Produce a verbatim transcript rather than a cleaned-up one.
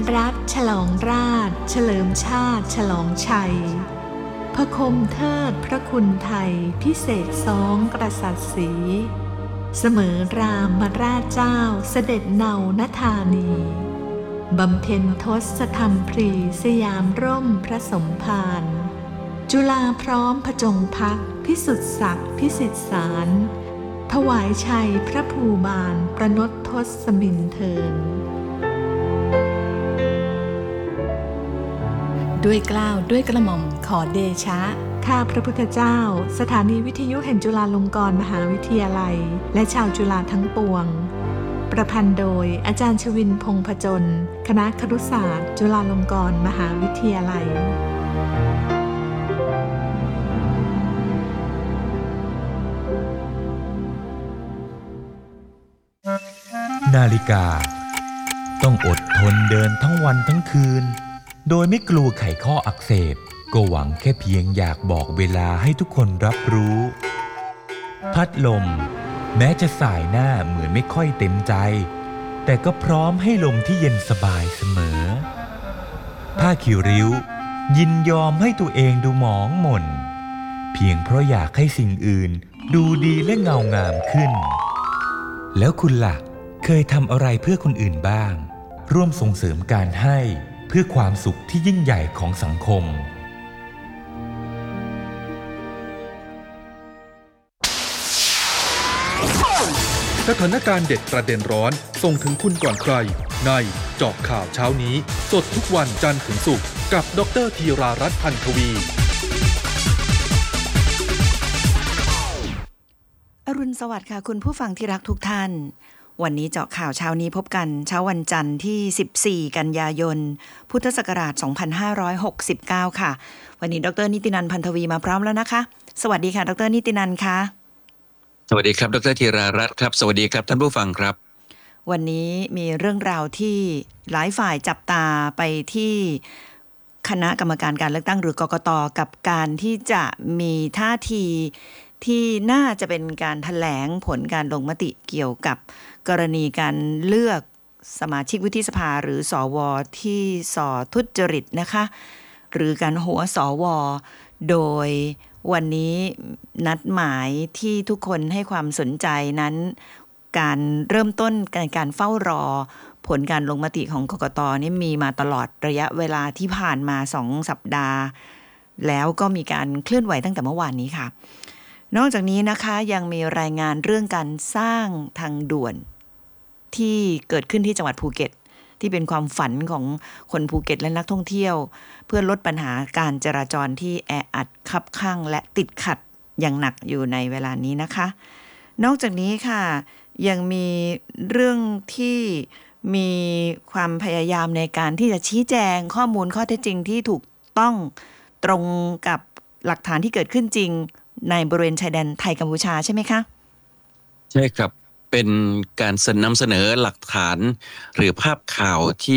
รักฉลองราชเฉลิมชาติฉลองชัยพระคมเทิดพระคุณไทยพิเศษสองกษัตริย์ศรีเสมอรามมาราชเจ้าเสด็จเนานธานีบำเพ็ญทศธรรมพรีสยามร่มพระสมภารจุฬาพร้อมผจงพักพิสุทธิศักดิ์พิสิทธิสารถวายชัยพระภูบาลประนตทศมินเทินด้วยเกล้าด้วยกระหม่อมขอเดชะข้าพระพุทธเจ้าสถานีวิทยุแห่งจุฬาลงกรณ์มหาวิทยาลัยและชาวจุฬาทั้งปวงประพันธ์โดยอาจารย์ชวินพงษ์ผจญคณะครุศาสตร์จุฬาลงกรณ์มหาวิทยาลัยนาฬิกาต้องอดทนเดินทั้งวันทั้งคืนโดยไม่กลัวไขข้ออักเสบก็หวังแค่เพียงอยากบอกเวลาให้ทุกคนรับรู้พัดลมแม้จะสายหน้าเหมือนไม่ค่อยเต็มใจแต่ก็พร้อมให้ลมที่เย็นสบายเสมอผ้าขีริ้วยินยอมให้ตัวเองดูหมองหม่นเพียงเพราะอยากให้สิ่งอื่นดูดีและเงางามขึ้นแล้วคุณล่ะเคยทำอะไรเพื่อคนอื่นบ้างร่วมส่งเสริมการให้เพื่อความสุขที่ยิ่งใหญ่ของสังคมสถานการณ์เด็ดประเด็นร้อนส่งถึงคุณก่อนใครในเจาะข่าวเช้านี้สดทุกวันจันทร์ถึงศุกร์กับดร.ธีรารัตน์พันธวีอรุณสวัสดิ์ค่ะคุณผู้ฟังที่รักทุกท่านวันนี้เจาะข่าวเช้านี้พบกันเช้าวันจันทร์ที่สิบสี่กันยายนพุทธศักราชสองพันห้าร้อยหกสิบเก้าค่ะวันนี้ดร.นิตินันท์พันธวีมาพร้อมแล้วนะคะสวัสดีค่ะดร.นิตินันท์ค่ะสวัสดีครับดร.ธีรารัตน์ครับสวัสดีครับท่านผู้ฟังครับวันนี้มีเรื่องราวที่หลายฝ่ายจับตาไปที่คณะกรรมการการเลือกตั้งหรือกกต.กับการที่จะมีท่าทีที่น่าจะเป็นการแถลงผลการลงมติเกี่ยวกับกรณีการเลือกสมาชิกวุฒิสภาหรือสวที่ส่อทุจริตนะคะหรือการหัวสวโดยวันนี้นัดหมายที่ทุกคนให้ความสนใจนั้นการเริ่มต้นการการเฝ้ารอผลการลงมติของกกต.นี่มีมาตลอดระยะเวลาที่ผ่านมาสองสัปดาห์แล้วก็มีการเคลื่อนไหวตั้งแต่เมื่อวานนี้ค่ะนอกจากนี้นะคะยังมีรายงานเรื่องการสร้างทางด่วนที่เกิดขึ้นที่จังหวัดภูเก็ตที่เป็นความฝันของคนภูเก็ตและนักท่องเที่ยวเพื่อลดปัญหาการจราจรที่แออัดคับข้างและติดขัดอย่างหนักอยู่ในเวลานี้นะคะนอกจากนี้ค่ะยังมีเรื่องที่มีความพยายามในการที่จะชี้แจงข้อมูลข้อเท็จจริงที่ถูกต้องตรงกับหลักฐานที่เกิดขึ้นจริงในบริเวณชายแดนไทยกัมพูชาใช่ไหมคะใช่ครับเป็นการนำเสนอหลักฐานหรือภาพข่าวที่